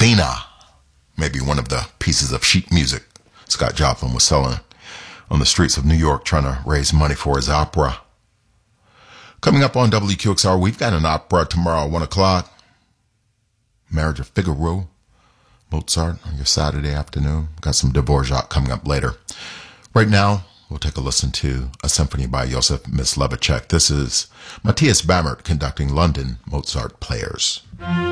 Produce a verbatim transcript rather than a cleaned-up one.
Athena, maybe one of the pieces of sheet music Scott Joplin was selling on the streets of New York trying to raise money for his opera. Coming up on W Q X R, we've got an opera tomorrow at one o'clock. Marriage of Figaro, Mozart on your Saturday afternoon. Got some Dvorak coming up later. Right now, we'll take a listen to a symphony by Joseph Myslivacek. This is Matthias Bamert conducting London Mozart Players.